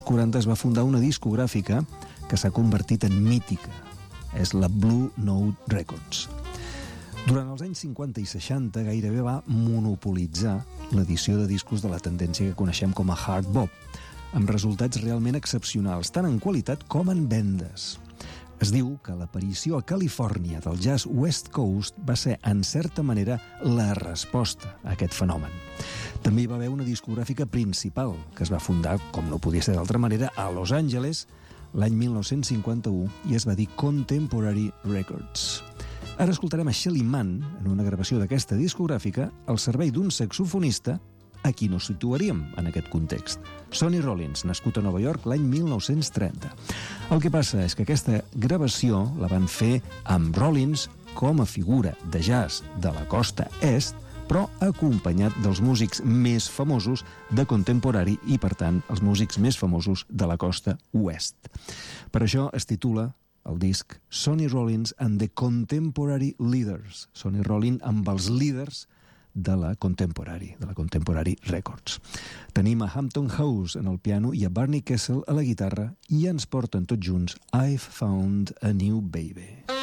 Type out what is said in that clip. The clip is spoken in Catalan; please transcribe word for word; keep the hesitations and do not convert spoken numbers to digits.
quaranta es va fundar una discogràfica que s'ha convertit en mítica. És la Blue Note Records. Durant els anys cinquanta i seixanta gairebé va monopolitzar l'edició de discos de la tendència que coneixem com a hard bop, amb resultats realment excepcionals, tant en qualitat com en vendes. Es diu que l'aparició a Califòrnia del jazz West Coast va ser, en certa manera, la resposta a aquest fenomen. També hi va haver una discogràfica principal, que es va fundar, com no podia ser d'altra manera, a Los Angeles, l'any mil nou-cents cinquanta-u, i es va dir Contemporary Records. Ara escoltarem a Shelly Manne, en una gravació d'aquesta discogràfica, al servei d'un saxofonista a qui no situaríem en aquest context. Sonny Rollins, nascut a Nova York l'any mil nou-cents trenta. El que passa és que aquesta gravació la van fer amb Rollins com a figura de jazz de la costa est, però acompanyat dels músics més famosos de contemporari i, per tant, els músics més famosos de la costa oest. Per això es titula el disc Sonny Rollins and the Contemporary Leaders. Sonny Rollins amb els líders de la Contemporary, de la Contemporary Records. Tenim a Hampton House en el piano i a Barney Kessel a la guitarra i ens porten tots junts I've Found a New Baby.